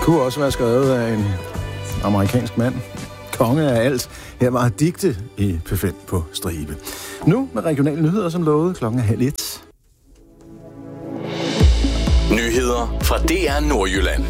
Kunne også være skrevet af en amerikansk mand. Konge af alt. Her var digte i P5 på stribe. Nu med regionale nyheder, som lovet 12:30. Nyheder fra DR Nordjylland.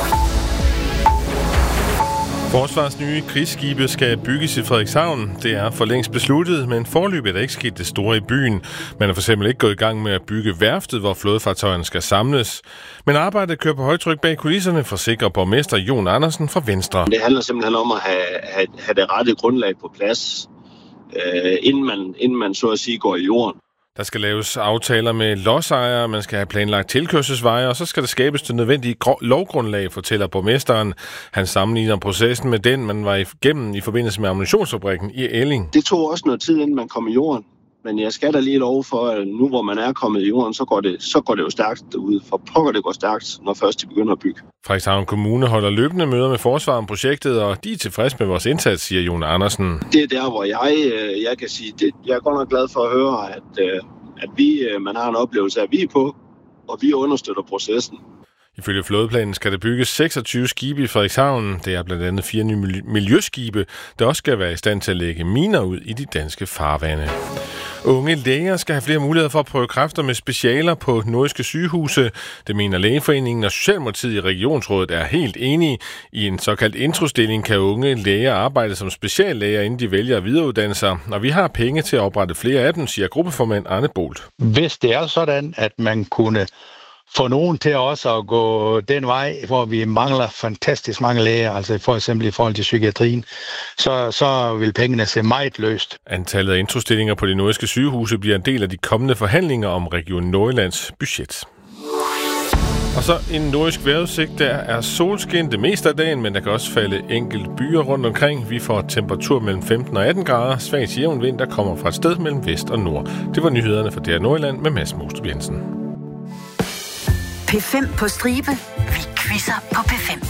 Forsvarets nye krigsskibe skal bygges i Frederikshavn. Det er for længst besluttet, men foreløbig er der ikke sket det store i byen. Man er for eksempel ikke gået i gang med at bygge værftet, hvor flådefartøjerne skal samles. Men arbejdet kører på højtryk bag kulisserne, forsikrer borgmester Jon Andersen fra Venstre. Det handler simpelthen om at have det rette grundlag på plads, inden man så at sige går i jorden. Der skal laves aftaler med lodsejere, man skal have planlagt tilkørselsveje, og så skal der skabes det nødvendige lovgrundlag, fortæller borgmesteren. Han sammenligner processen med den, man var igennem i forbindelse med ammunitionsfabrikken i Elling. Det tog også noget tid, inden man kom i jorden. Men jeg skal da lige love for, at nu hvor man er kommet i jorden, så går det jo stærkt derude. For pokker det går stærkt, når først de begynder at bygge. Frederikshavn Kommune holder løbende møder med forsvaret om projektet, og de er tilfredse med vores indsats, siger Jon Andersen. Det er der, hvor jeg kan sige, jeg er godt nok glad for at høre, at man har en oplevelse af, at vi er på, og vi understøtter processen. Ifølge flådeplanen skal der bygges 26 skibe i Frederikshavn. Det er blandt andet 4 nye miljøskibe, der også skal være i stand til at lægge miner ud i de danske farvande. Unge læger skal have flere muligheder for at prøve kræfter med specialer på nordjyske sygehuse. Det mener Lægeforeningen, og Socialdemokratiet i Regionsrådet er helt enige. I en såkaldt introstilling kan unge læger arbejde som speciallæger, inden de vælger at videreuddanne sig. Og vi har penge til at oprette flere af dem, siger gruppeformand Arne Bolt. Hvis det er sådan, at man kunne få nogen til også at gå den vej, hvor vi mangler fantastisk mange læger, altså for eksempel i forhold til psykiatrien, så vil pengene se meget løst. Antallet af introstillinger på de nordjyske sygehuse bliver en del af de kommende forhandlinger om Region Nordjyllands budget. Og så en nordjysk vejrudsigt. Der er solskin det meste af dagen, men der kan også falde enkelte byer rundt omkring. Vi får temperatur mellem 15 og 18 grader. Svag til jævn vind, der kommer fra et sted mellem vest og nord. Det var nyhederne fra DR Nordjylland med Mads Mostrup Jensen. P5 på stribe. Vi quizzer på P5.